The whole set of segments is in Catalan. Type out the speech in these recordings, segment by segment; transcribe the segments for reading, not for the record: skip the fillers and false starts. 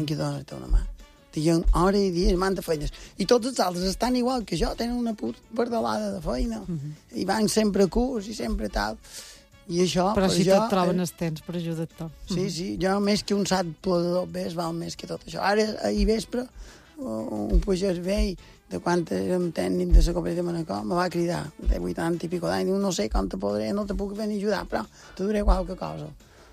que donar-te una mà. Tinguin hora i dia, manta feines. I tots els altres estan igual que jo, tenen una pardalada de feina. I van sempre a curs i sempre tal. I això... Però si tot troben els temps per ajudar-te. Sí, jo més que un sac ple de dobbers val més que tot això. Ara, ahir vespre, un pagès vell de quan érem tècnic de la cooperativa de Manacor me va cridar, de 80 i pico d'any, diu, no sé com te podré, no te puc venir a ajudar, però te duré qualque cosa.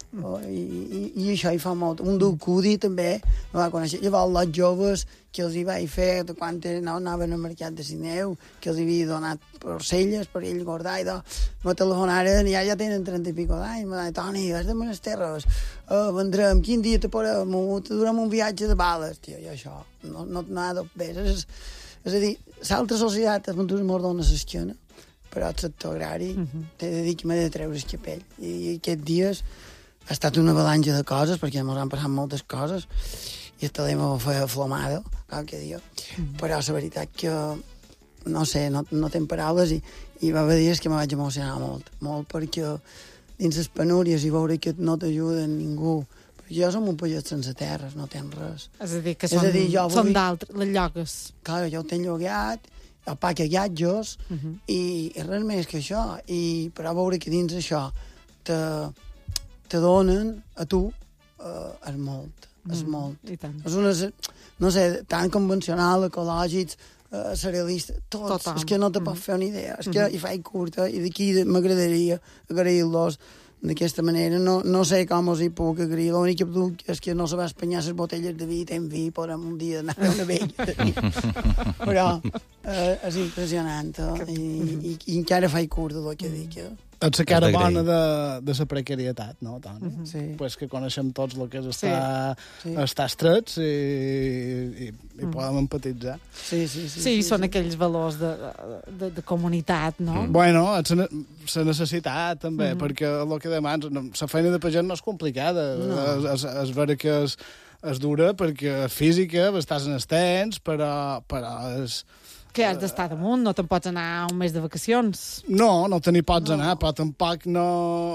I això hi fa molt. Un dur Cudi també me va conèixer. Llavors, els joves que els hi vaig fer de quan anaven al mercat de Sineu, que els havia donat porcelles per ell guardar, i me telefonaren, ja tenen 30 i pico d'anys, me va dir, Toni, has de Monasterres, vendrem, quin dia te durem un viatge de bales, tio, i això, no ha de bé. És a dir, l'altra societat es m'ho dona a l'esquena, però el sector agrari t'he de dir que m'he de treure el capell. I aquests dies ha estat una avalanxa de coses, perquè ens han passat moltes coses, i el telèfon ho feia flomada, qualque dia. Però la veritat que, no sé, no tenc paraules, i va haver dies que me vaig emocionar molt, perquè dins les penúries i veure que no t'ajuda ningú. Perquè jo som un pagès sense terres, no tenc res. És a dir, que són d'altres, les llogues. Clar, jo ho tenc llogat, el pa que guiatjos, i res més que això. Però veure que dins això te donen a tu és molt. I tant. És una, no sé, tan convencional, ecològics, cerealistes, tots. És que no te pots fer una idea. És que hi faig curta i d'aquí m'agradaria agrair-los d'aquesta manera. No sé com us hi puc agrair. L'únic que puc és que no se va espanyar les botelles de vi, ten vi, podem un dia anar a una vella de vi. Però és impressionant, i encara faig curt del que dic. És la cara bona de la precarietat, no, Toni? Sí. Pues que coneixem tots el que és estar estrets i podem empatitzar. Sí, són aquells valors de comunitat, no? Bueno, la necessitat, també, perquè el que demans, la feina de pagès no és complicada. És vera que és dura, perquè és física, estàs en els temps, però és... Que has d'estar damunt, no te'n pots anar un mes de vacacions. No te n'hi pots anar, però tampoc no...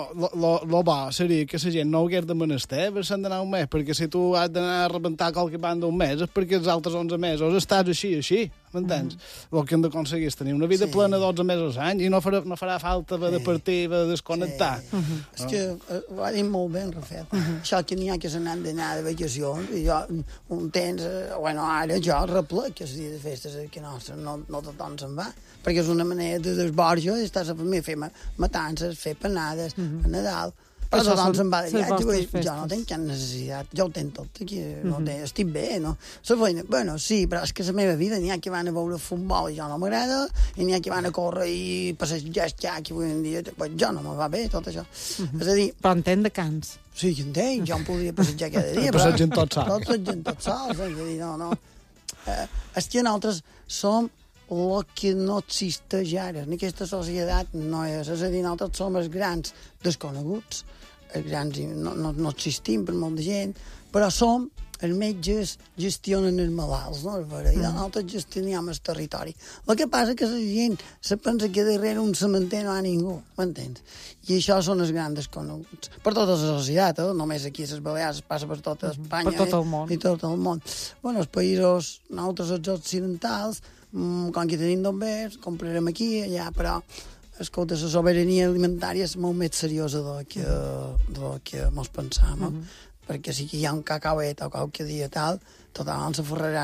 Lo bo seria que la gent no hagués de menester s'han d'anar un mes, perquè si tu has d'anar a rebentar qualque banda un mes és perquè els altres 11 mesos estàs així, m'entens? El que hem d'aconseguir és tenir una vida plena 12 mesos a l'any i no farà falta de partir, de desconnectar. És que ho ha dit molt bé, Rafael. Això que n'hi ha que se n'han d'anar de vacacions, i jo un temps, ara jo replec els dies de festes aquí nostres, no tothom se'n va, perquè és una manera de desborjo, estàs a família, fer matances, fer panades, a Nadal, però tothom se'n va de viatge, jo no tenc cap necessitat, jo ho tenc tot aquí, estic bé, no? Bueno, sí, però és que la meva vida n'hi ha que van a veure futbol i jo no m'agrada, i n'hi ha que van a córrer i passejar escac, i avui en dia, jo no me va bé tot això. És a dir... Però entenc de cants. Sí, que entenc, jo em podria passejar cada dia, però... Passegen tots sols. Passegen tots sols, és a dir, no. És que nosaltres som el que no existeix ara. En aquesta societat no és. És a dir, nosaltres som els grans desconeguts, els grans no existim per molta gent, però som els metges gestionen els malalts, no? I nosaltres gestionem el territori. El que passa que la gent se pensa que darrere un cementer no hi ha ningú, m'entens? I això són els grans desconeguts. Per tota la societat, només aquí a les Balears, passa per tota Espanya. Per tot el món. I tot el món. Bueno, els països, nosaltres els occidentals, com que tenim bombers, comprarem aquí i allà, però escolta, la sobirania alimentària és molt més seriosa del que mos pensam, perquè si hi ha un cacauet o qualque dia tal, tothom se forrarà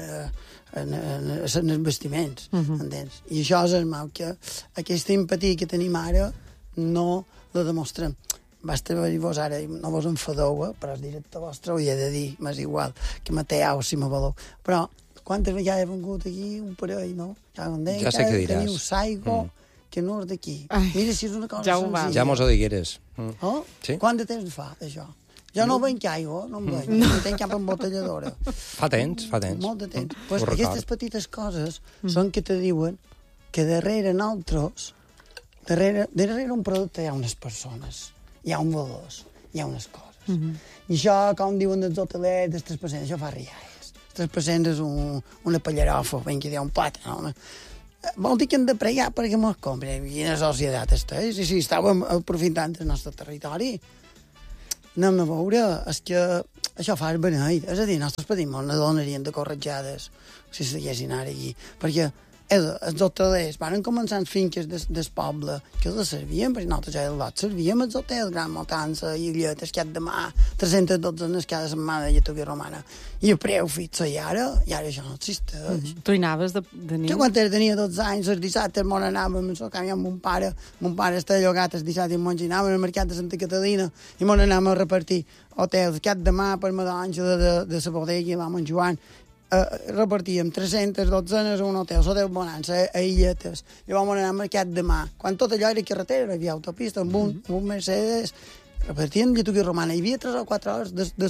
en els vestiments, entens? I això és el mal, que aquesta empatia que tenim ara no la demostrem. Basta dir vos ara, no vos enfadeu, però és directe vostre, ho he de dir, m'és igual, que m'ateau si me voleu. Però quantes vegades he vengut aquí un parell, no? Ja sé què diràs. Teniu saigo, que no és d'aquí. Mira si és una cosa senzilla. Ja mos ho digueres. Quant de temps fa, d'això? Jo no venc aigua, no em venc. No tenc cap embotelladora. Fa temps. Molt de temps. Pues aquestes petites coses són que te diuen que darrere nosaltres, darrere un producte hi ha unes persones, hi ha un valors, hi ha unes coses. I això, com diuen dels hotelers, dels 3%, això fa rialles. El 3% és una pallarofa, ben que hi ha un plat, no? Vol dir que hem de pregar perquè mos compren. Quina societat està? Si estàvem aprofitant el nostre territori. anem a veure, és que això fa el beneit. És a dir, nostres patimons no donarien de corretjades si estiguessin ara allí. Perquè els hotelers van començar en finques del poble que els servien, perquè nosaltres ja el lot servíem els hotels, Gran Motança, Illetes, Cat de Mà, 312 cada setmana de lletuga romana. I el preu fixa, i ara això no existeix. Tu hi anaves de nit? Jo quan tenia 12 anys, els dissabtes m'on anàvem amb el camió amb mon pare està llogat els dissabtes i m'on anàvem al mercat de Santa Catalina i m'on anàvem a repartir hotels, Cat de Mà, per Madonja de la bodega, l'home en Joan, repartíem 300 dotzenes a un hotel Bonança, a Illetes, i vam anar al mercat de Mà. Quan tot allò era carretera, hi havia autopista, amb un Mercedes, repartíem lletuga romana. Hi havia 3 o 4 hores de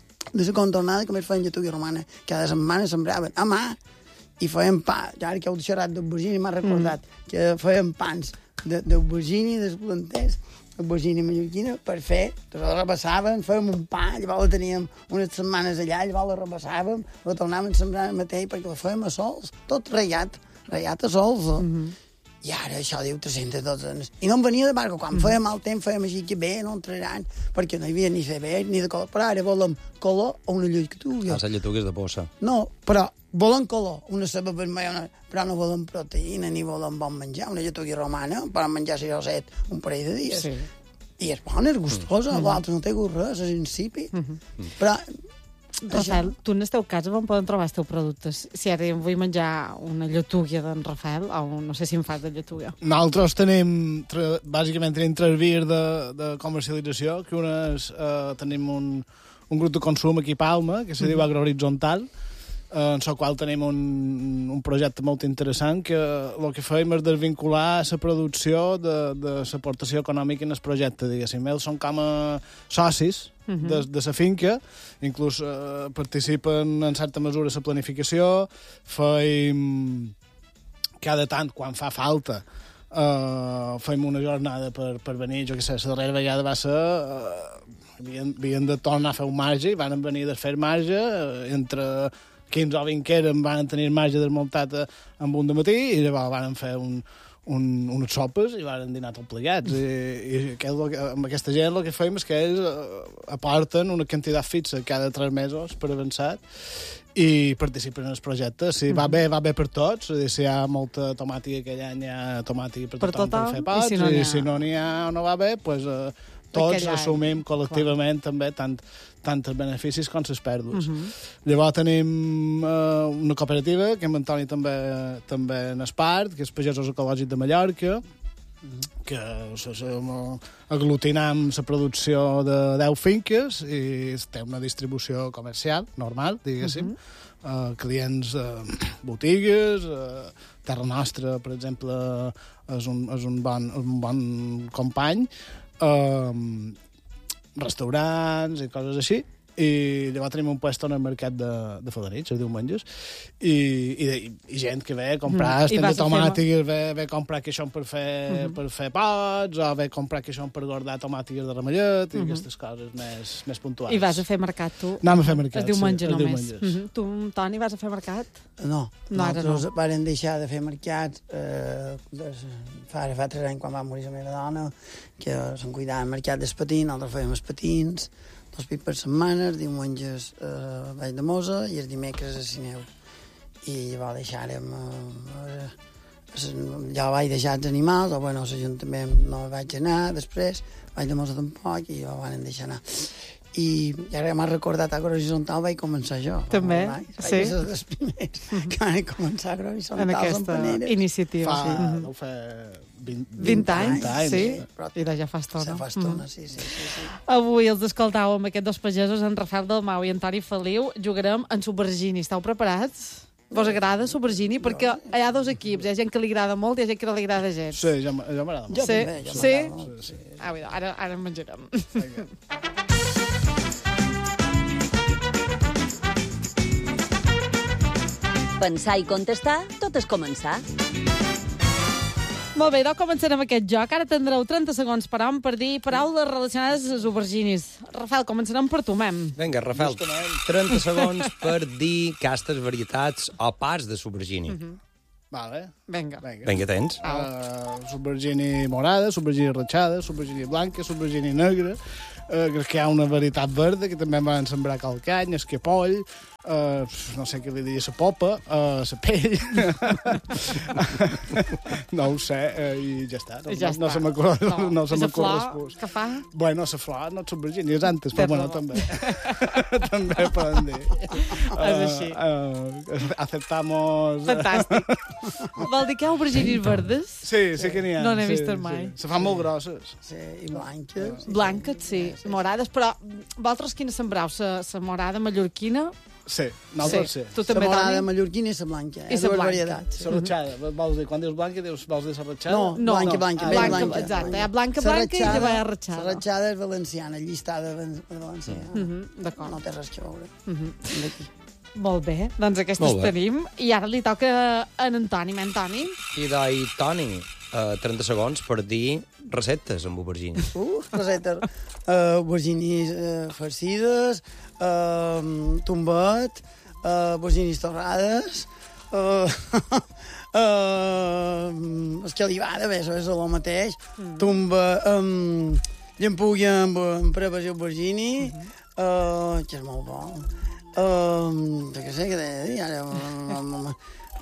la contornada que més feien lletuga romana. Cada setmana sembraven a mà i feien pa. Ja ara que heu xerrat d'aubergini m'ha recordat que feien pans d'aubergini, dels planters, aubergini mallorquina, per fer, la repassaven, fèiem un pa, llavors la teníem unes setmanes allà, llavors la repassàvem, la tornàvem a sembrar al mateix perquè la fèiem a sols, tot ratllat a sols. I ara això diu 312. I no em venia de barco, quan fèiem mal temps, fèiem així que bé, no entraran, perquè no hi havia ni feber ni de color, però ara volem color o una lletuga. Les lletugues de bossa. No, però volen color, una ceba vermella, però no volen proteïna ni volen bon menjar. Una lletuga romana, poden menjar 6 o 7 un parell de dies. Sí. I és bona, és gustosa, l'altre no té gust res, és insípid. Però Rafael, tu en el teu cas on poden trobar els teus productes? Si ara em vull menjar una lletuga d'en Rafael, o no sé si em fas de lletuga. Nosaltres bàsicament tenim 3 vies de comercialització, que una és, tenim un grup de consum aquí a Palma, que se diu Agrohoritzontal, en el qual tenim un projecte molt interessant que el que fem és desvincular la producció de l'aportació econòmica en el projecte, diguéssim. Ells són com a socis de la finca, inclús participen en certa mesura a la planificació, fem cada tant, quan fa falta, fem una jornada per venir, jo què sé, la darrera vegada va ser... havien de tornar a fer un marge, i van venir a fer marge, entre 15 o 20 que eren, van tenir marge desmuntat amb un dematí, i llavors van fer unes sopes i van dinar tot plegats. I amb aquesta gent el que fem és que ells aporten una quantitat fixa cada 3 mesos per avançat i participen en el projecte. Si va bé per tots. Si hi ha molta tomàtica aquell any, hi ha tomàtica per tothom per fer pots, i si no n'hi ha o no va bé, doncs tots assumim col·lectivament també tant els beneficis com les pèrdues. Llavors tenim una cooperativa, que en Antoni també n'és part, que és Pagesos Ecològics de Mallorca, que aglutinam la producció de 10 finques i té una distribució comercial normal, diguéssim, clients, botigues, Terra Nostra, per exemple, és un bon company, restaurants i coses així, i llavors tenim un puesto en el mercat de Felanitx, els diumenges, i gent que ve a comprar estem de tomàtiques, ve a comprar queixons per fer pots, o ve a comprar queixons per guardar tomàtiques de ramellet, i aquestes coses més puntuals. I vas a fer mercat, tu? Anem a fer mercat, el diumenge només. Tu, Toni, vas a fer mercat? No, nosaltres vam deixar de fer mercat fa 3 anys, quan va morir la meva dona, que se'n cuidava el mercat dels patins, nosaltres fèiem els patins, 2 pits per setmana, els diumenges a Vall de Mosa i els dimecres a Sineu. I llavors deixàrem... ja vaig deixar els animals, o bueno, a l'Ajuntament no vaig anar, després Vall de Mosa tampoc, i ja van deixar anar. I ara m'ha recordat Agrohoritzontal, vaig començar jo. També, sí. Vaig ser dels primers que van començar Agrohoritzontal. En aquesta iniciativa, sí. Deu fer 20 anys, sí. I de ja fa estona. Fa estona, sí. Avui els escoltàveu amb aquests 2 pagesos, en Rafael Dalmau i Antoni Feliu. Jugarem en Subergini. Esteu preparats? Vos agrada Subergini? Perquè hi ha 2 equips. Hi ha gent que li agrada molt i hi ha gent que no li agrada gens. Sí, jo m'agrada molt. Jo també, jo m'agrada molt. Sí? Ara en menjarem. Pensar i contestar, tot és començar. Molt bé, doncs començarem aquest joc. Ara tindreu 30 segons per dir paraules relacionades amb els auberginis. Rafael, començarem per tu, mem. Vinga, Rafael, 30 segons per dir castes, varietats o parts de aubergini. Vale. Vinga, tens. Aubergini morada, aubergini ratxada, aubergini blanca, aubergini negra, crec que hi ha una varietat verda, que també van sembrar calcany, esquepoll, no sé què li diria, la popa, la pell. No ho sé, i ja està. No se m'acorda. No se m'acorda. Què fa? Bueno, la flor no són virgínies antes, però bueno, també. També poden dir. És així. Aceptamos... Fantàstic. Vol dir que hi ha aubergines verdes? Sí, sí que n'hi ha. No n'he vist mai. Se fan molt grosses. Sí, i blanques. Blanques, sí. Morades, però vosaltres quina sembrau? La morada mallorquina? Sí, nosaltres sí. Tu també, la morada Toni? mallorquina i la blanca. I la blanca. La ratxada, vols dir, quan dius blanca, vols dir la ratxada? No, blanca. Exacte, hi ha blanca i llavors hi ha ratxada. La ratxada és valenciana, llistada de València. D'acord. No té res a veure. D'aquí. Molt bé, doncs aquestes tenim. I ara li toca a en Toni. Toni? I d'ahir, Toni, 30 segons per dir receptes amb aubergines. Receptes. Aubergines farcides, tombet, aubergines torrades, escalivada, bé, això és el mateix, tomba, llampulla amb preves i aubergini, que és molt bo. Què sé què he de dir ara...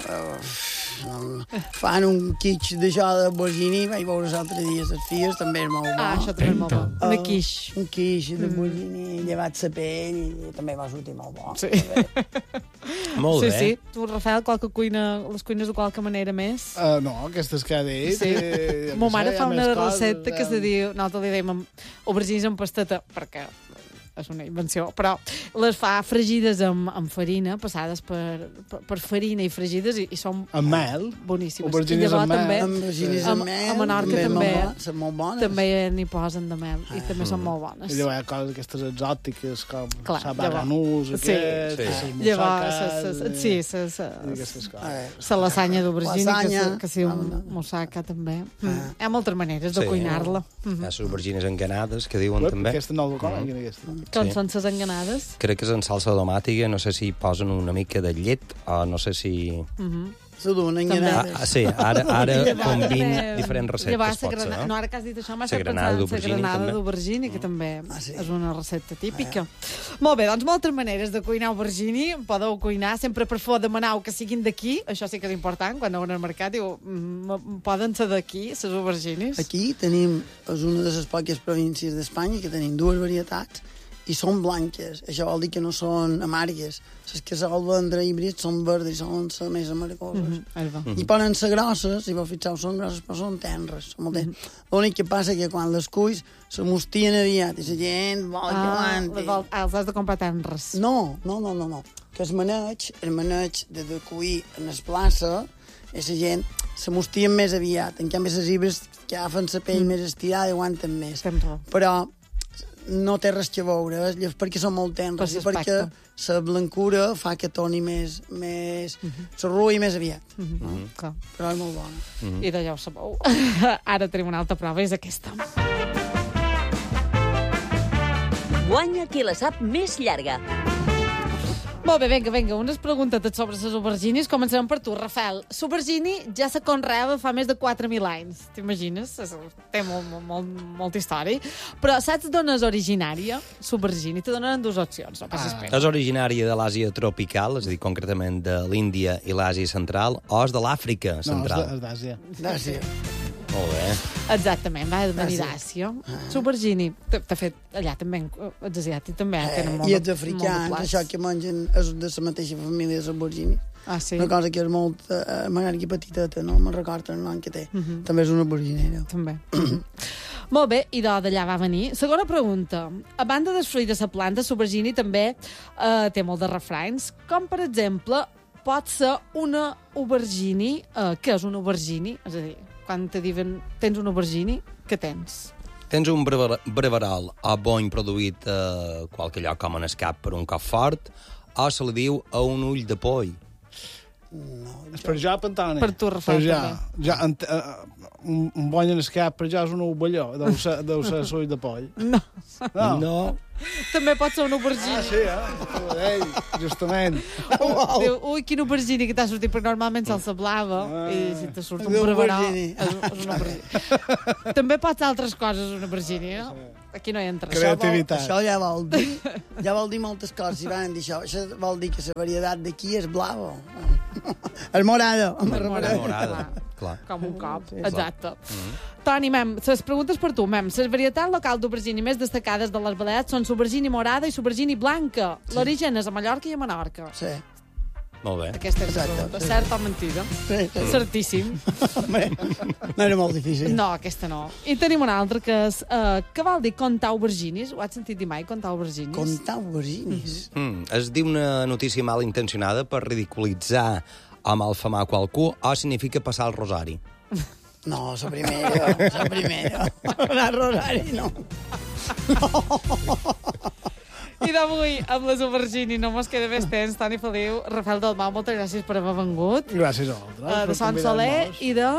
fan un quitx d'això d'aubergini, vaig veure l'altre dia les filles, també és molt bo. Això també és molt bo. Una quiche. Un quiche d'aubergini, llevat la pell, i també va sortir molt bo. Sí. Molt bé. Sí. Tu, Rafael, les cuines de qualque manera més? No, aquestes que ha dit... Sí. Mo mare fa una recepta que se diu... Nosaltres li dèiem aubergines amb pasteta, perquè és una invenció, però les fa fregides amb farina, passades per farina i fregides, i són amb mel. Boníssimes. Aubergines amb mel. Aubergines amb mel. A Menorca també. Són molt bones. També n'hi posen de mel, i també són molt bones. I llavors hi ha coses aquestes exòtiques, com Sí. sabaranús, la lasanya d'aubergini, que sí, un moussaka també. Hi ha moltes maneres de cuinar-la. Hi ha les aubergines enganades, que diuen també. Aquesta no la conec, aquesta. Com són les enganades? Crec que és en salsa domàtica, no sé si posen una mica de llet, o no sé si... S'ho enganades. Sí, ara combin diferents receptes, pot ser, no? No, ara que has dit això, m'ha La granada pensat en la granada d'aubergini, que també és una recepta típica. Molt bé, doncs moltes maneres de cuinar aubergini. Podeu cuinar, sempre per favor demaneu que siguin d'aquí, això sí que és important, quan aneu al mercat, diu, poden ser d'aquí, les auberginis? Aquí tenim, és una de les poques províncies d'Espanya que tenim dues varietats, i són blanques. Això vol dir que no són amargues. Les que sol vendre híbrids són verdes i són les més amargoses. I poden ser grosses, si vau fixeu, són grosses, però són tenres. L'únic que passa és que quan les cuis se mostien aviat i la gent vol que aguanti. Els has de comprar tenres. No. Que el maneig de cuir en es plaça, i la gent se mostien més aviat. En canvi, les híbrids que agafen la pell més estirada i aguanten més. Però no té res a veure, perquè són molt tenres i perquè la blancura fa que torni més s'arrui més aviat. Però és molt bona. I d'allò ho sabeu. Ara tenim una altra prova, és aquesta. Guanya qui la sap més llarga. Molt bé, vinga, unes preguntetes sobre les aubergines. Comencem per tu, Rafael. L'aubergini ja se conreava fa més de 4.000 anys. T'imagines? Té molta història. Però saps d'on és originària l'aubergini? Te donaran dues opcions. No passis pena. És originària de l'Àsia tropical, és a dir, concretament de l'Índia i l'Àsia central, o és de l'Àfrica central? No, és d'Àsia. Molt bé. Exactament, va venir d'Àsia. L'aubergini, de fet, allà també, els asiàtics també tenen molt i els africans, això que mengen és de la mateixa família de l'aubergini. Sí? Una cosa que és molt manera petiteta, no me'n recordo el nom que té. També és una auberginera. També. Molt bé, i d'allà va venir. Segona pregunta. A banda dels fruits de la planta, l'aubergini també té molt de refranys, com per exemple pot ser una aubergini. Què és una aubergini? És a dir, quan te diuen tens un aubergini, què tens? Tens un breveral o bony produït a qualque lloc com en escap per un cop fort, o se li diu a un ull de poll. No, és per jo, Pantone. Per tu, Rafael, també. Un bony en escap, per jo és un ovelló, deu ser l'ull de poll. No. També pot ser un aubergini. Sí, justament. Diu, ui, quin aubergini que t'ha sortit, perquè normalment salsa blava, i si te surt un breveral, és un aubergini. També pot ser altres coses, un aubergini, no? aquí no hi entra. Creativitat. Això ja vol dir moltes coses. Si van dir això vol dir que la varietat d'aquí és blava. El morado. Morada, clar. Com un cop, Sí, exacte. Toni, les preguntes per tu, les varietats locals d'aubergini més destacades de les Balears són l'aubergini morada i l'aubergini blanca. L'origen és a Mallorca i a Menorca. Sí. Molt bé. Aquesta és la Exacte, pregunta. sí. Cert o mentida? Sí. Certíssim. Hombre, no era molt difícil. No, aquesta no. I tenim una altra que és... què vol dir comptar auberginis? Ho has sentit dir mai, comptar auberginis? Comptar auberginis. Es diu una notícia mal intencionada per ridiculitzar o malfamar qualcú o significa passar el rosari? No, la primera. La Rosari, no. I d'avui, amb les aubergini, no mos queda més temps. Toni Feliu, Rafael Dalmau, moltes gràcies per haver vengut. Gràcies a vosaltres. De Sant Soler i de...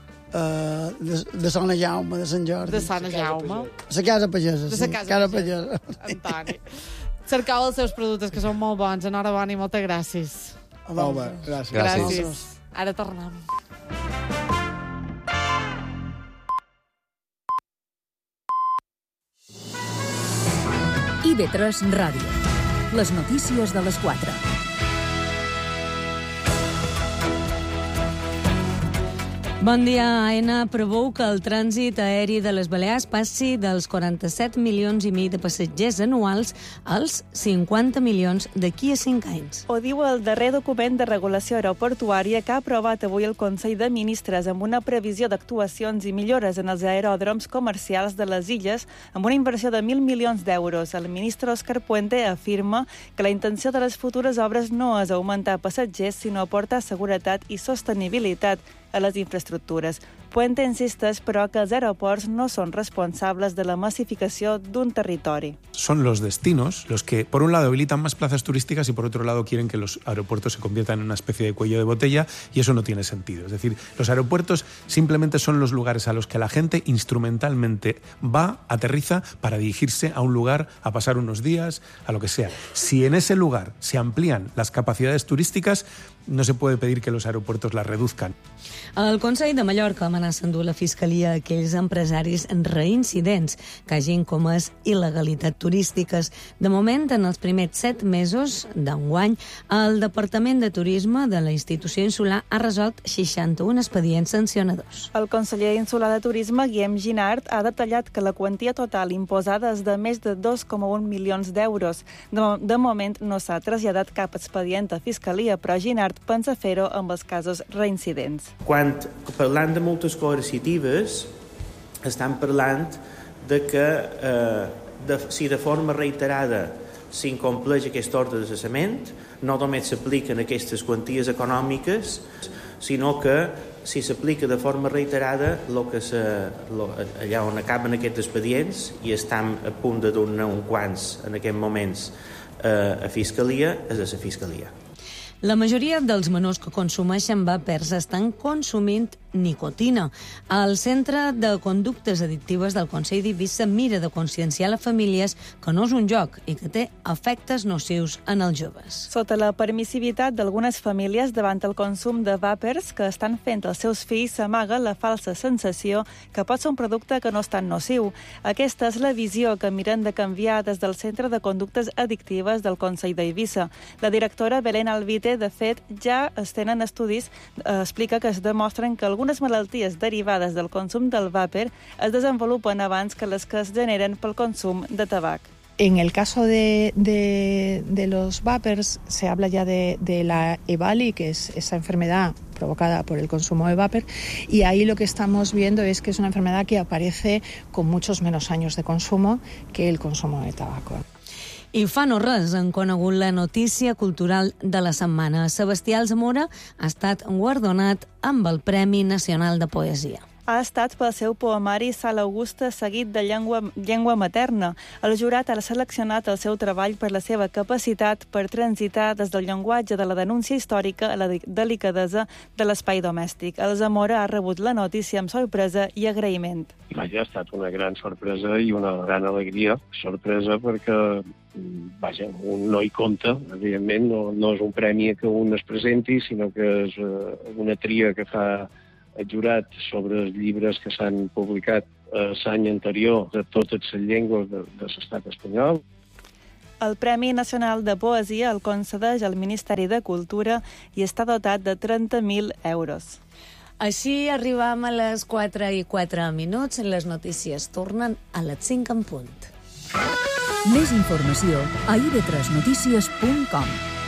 De Sant Jaume, de Sant Jordi. De Sant Jaume. La casa pagesa, De sí. la casa pagesa. Antoni. Cercau els seus productes, que són molt bons. Enhorabona i moltes gràcies. Molt bé, gràcies. Gràcies. Ara tornem. IB3 Ràdio. Les notícies de les 4. Bon dia. AENA preveu que el trànsit aeri de les Balears passi dels 47 milions i mig de passatgers anuals als 50 milions d'aquí a 5 anys. Ho diu el darrer document de regulació aeroportuària que ha aprovat avui el Consell de Ministres amb una previsió d'actuacions i millores en els aeròdroms comercials de les illes amb una inversió de 1.000 milions d'euros. El ministre Òscar Puente afirma que la intenció de les futures obres no és augmentar passatgers, sinó aportar seguretat i sostenibilitat a les infraestructures. Puente insisteix, però, que els aeroports no són responsables de la masificació d'un territori. Son los destinos los que, por un lado, habilitan más plazas turísticas y, por otro lado, quieren que los aeropuertos se conviertan en una especie de cuello de botella, y eso no tiene sentido. Es decir, los aeropuertos simplemente son los lugares a los que la gente instrumentalmente va, aterriza, para dirigirse a un lugar, a pasar unos días, a lo que sea. Si en ese lugar se amplían las capacidades turísticas, no se puede pedir que los aeropuertos las reduzcan. El Consell de Mallorca amenaça endur la Fiscalia a aquells empresaris reincidents que hagin comès il·legalitat turístiques. De moment, en els primers 7 mesos d'enguany, el Departament de Turisme de la institució insular ha resolt 61 expedients sancionadors. El conseller insular de Turisme, Guillem Ginard, ha detallat que la quantia total imposada és de més de 2,1 milions d'euros. De moment no s'ha traslladat cap expedient a Fiscalia, però Ginard pensa fer-ho amb els casos reincidents. Quan parlant de multes coercitives, estan parlant de que si de forma reiterada s'incompleix aquest ordre de cessament, no només s'apliquen aquestes quanties econòmiques, sinó que si s'aplica de forma reiterada, allà on acaben aquests expedients, i estan a punt de donar uns quants en aquests moments a Fiscalia, és a la Fiscalia. La majoria dels menors que consumeixen vapers estan consumint nicotina. El Centre de Conductes Addictives del Consell d'Eivissa mira de conscienciar les famílies que no és un joc i que té efectes nocius en els joves. Sota la permissivitat d'algunes famílies davant el consum de vapers que estan fent els seus fills, s'amaga la falsa sensació que pot ser un producte que no és tan nociu. Aquesta és la visió que miren de canviar des del Centre de Conductes Addictives del Consell d'Eivissa. La directora Belén Alvite, de fet, ja es tenen estudis, explica que es demostren que algunes malalties derivades del consum del vàper es desenvolupen abans que les que es generen pel consum de tabac. En el caso de los vapers, se habla ya de la EVALI, que es esa enfermedad provocada por el consumo de vapor, y ahí lo que estamos viendo es que es una enfermedad que aparece con muchos menos años de consumo que el consumo de tabaco. I fa no res han conegut la notícia cultural de la setmana. Sebastià Alzamora ha estat guardonat amb el Premi Nacional de Poesia. Ha estat pel seu poemari Sal Augusta, seguit de llengua materna. El jurat ha seleccionat el seu treball per la seva capacitat per transitar des del llenguatge de la denúncia històrica a la delicadesa de l'espai domèstic. El Zamora ha rebut la notícia amb sorpresa i agraïment. Vaja, ha estat una gran sorpresa i una gran alegria. Sorpresa perquè, vaja, un no hi compta, evidentment, no és un premi que un es presenti, sinó que és una tria que fa el jurat sobre els llibres que s'han publicat l'any anterior de totes les llengües de l'estat espanyol. El Premi Nacional de Poesia el concedeix el Ministeri de Cultura i està dotat de 30.000 euros. Així arribam a les 4:04. Les notícies tornen a les 5 en punt. Més informació a ib3notícies.com.